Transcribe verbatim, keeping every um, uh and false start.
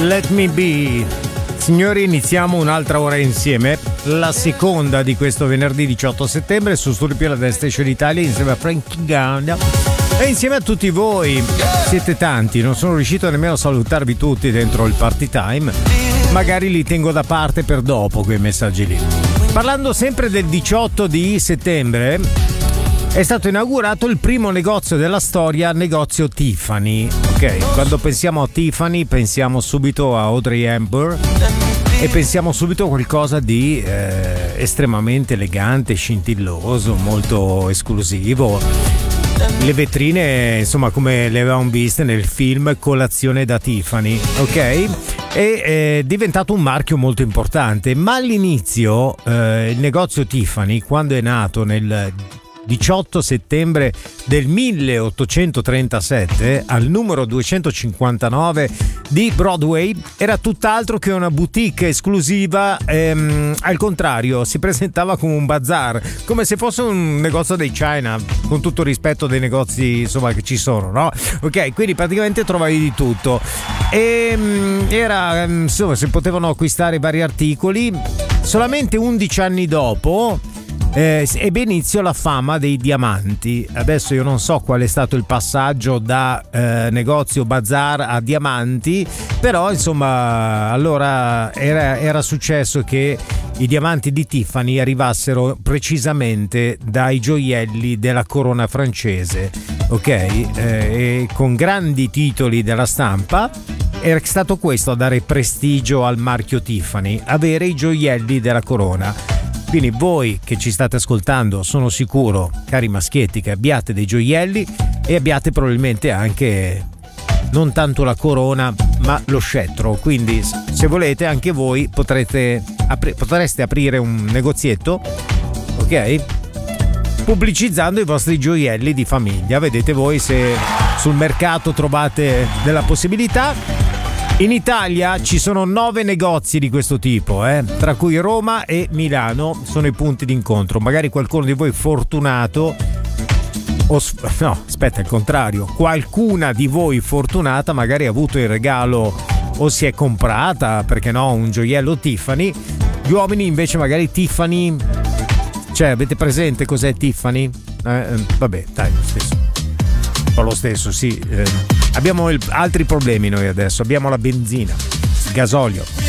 Let Me Be. Signori, iniziamo un'altra ora insieme, la seconda di questo venerdì diciotto settembre su Studio Piena del Station Italia insieme a Frankie Gagna e insieme a tutti voi. Siete tanti, non sono riuscito nemmeno a salutarvi tutti dentro il party time, magari li tengo da parte per dopo quei messaggi lì. Parlando sempre del diciotto di settembre, è stato inaugurato il primo negozio della storia, negozio Tiffany. Ok, quando pensiamo a Tiffany pensiamo subito a Audrey Hepburn e pensiamo subito a qualcosa di eh, estremamente elegante, scintilloso, molto esclusivo. Le vetrine, insomma, come le avevamo viste nel film Colazione da Tiffany, ok? E è diventato un marchio molto importante, ma all'inizio eh, il negozio Tiffany, quando è nato nel diciotto settembre del milleottocentotrentasette al numero duecentocinquantanove di Broadway, era tutt'altro che una boutique esclusiva, ehm, al contrario si presentava come un bazar, come se fosse un negozio dei China, con tutto il rispetto dei negozi insomma che ci sono, no? Ok, quindi praticamente trovavi di tutto e era, insomma, si potevano acquistare vari articoli. Solamente undici anni dopo Eh, ebbe inizio la fama dei diamanti. Adesso io non so qual è stato il passaggio da eh, negozio bazar a diamanti, però insomma allora era, era successo che i diamanti di Tiffany arrivassero precisamente dai gioielli della corona francese, ok? Eh, e con grandi titoli della stampa. Era stato questo a dare prestigio al marchio Tiffany, avere i gioielli della corona. Quindi voi che ci state ascoltando, sono sicuro, cari maschietti, che abbiate dei gioielli e abbiate probabilmente anche non tanto la corona ma lo scettro. Quindi se volete anche voi potrete apri- potreste aprire un negozietto, ok? Pubblicizzando i vostri gioielli di famiglia. Vedete voi se sul mercato trovate della possibilità. In Italia ci sono nove negozi di questo tipo, eh? Tra cui Roma e Milano sono i punti d'incontro. Magari qualcuno di voi fortunato, o no, aspetta, il contrario, qualcuna di voi fortunata magari ha avuto il regalo o si è comprata, perché no, un gioiello Tiffany. Gli uomini invece magari Tiffany, cioè avete presente cos'è Tiffany? Eh, vabbè, dai, lo stesso. O lo stesso, sì. Eh, abbiamo il, altri problemi noi adesso. Abbiamo la benzina, il gasolio.